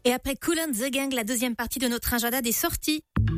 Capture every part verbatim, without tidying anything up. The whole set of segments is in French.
Et après Kool and the Gang, la deuxième partie de notre agenda des sorties.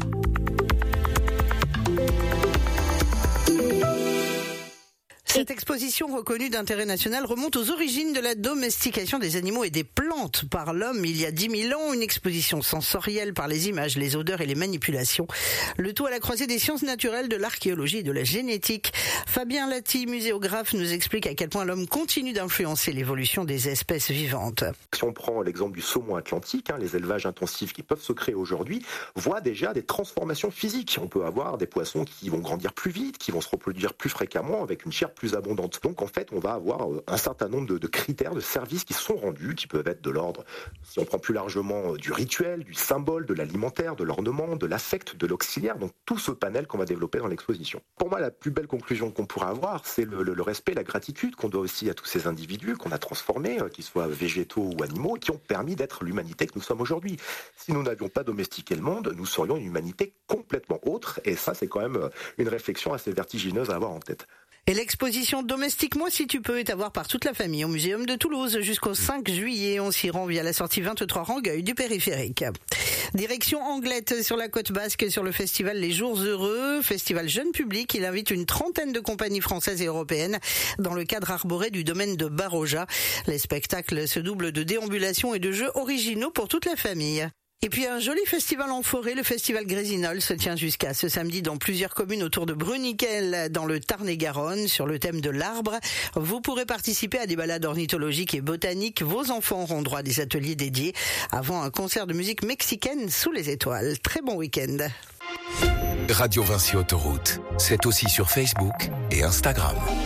Cette exposition reconnue d'intérêt national remonte aux origines de la domestication des animaux et des plantes par l'homme il y a dix mille ans. Une exposition sensorielle par les images, les odeurs et les manipulations. Le tout à la croisée des sciences naturelles, de l'archéologie et de la génétique. Fabien Lati, muséographe, nous explique à quel point l'homme continue d'influencer l'évolution des espèces vivantes. Si on prend l'exemple du saumon atlantique, hein, les élevages intensifs qui peuvent se créer aujourd'hui voient déjà des transformations physiques. On peut avoir des poissons qui vont grandir plus vite, qui vont se reproduire plus fréquemment avec une chair plus abondante. Donc en fait, on va avoir un certain nombre de, de critères, de services qui sont rendus, qui peuvent être de l'ordre, si on prend plus largement, du rituel, du symbole, de l'alimentaire, de l'ornement, de l'affect, de l'auxiliaire, donc tout ce panel qu'on va développer dans l'exposition. Pour moi, la plus belle conclusion qu'on pourra avoir, c'est le, le, le respect, la gratitude qu'on doit aussi à tous ces individus qu'on a transformés, qu'ils soient végétaux ou animaux, et qui ont permis d'être l'humanité que nous sommes aujourd'hui. Si nous n'avions pas domestiqué le monde, nous serions une humanité complètement autre, et ça, c'est quand même une réflexion assez vertigineuse à avoir en tête. Et l'exposition Domestique-moi si tu peux est à voir par toute la famille au Muséum de Toulouse jusqu'au cinq juillet. On s'y rend via la sortie vingt-trois Rangueil du périphérique. Direction Anglette sur la côte basque sur le festival Les Jours Heureux, festival jeune public. Il invite une trentaine de compagnies françaises et européennes dans le cadre arboré du domaine de Baroja. Les spectacles se doublent de déambulations et de jeux originaux pour toute la famille. Et puis un joli festival en forêt, le festival Grésinol se tient jusqu'à ce samedi dans plusieurs communes autour de Bruniquel, dans le Tarn-et-Garonne, sur le thème de l'arbre. Vous pourrez participer à des balades ornithologiques et botaniques. Vos enfants auront droit à des ateliers dédiés avant un concert de musique mexicaine sous les étoiles. Très bon week-end. Radio Vinci Autoroute, c'est aussi sur Facebook et Instagram.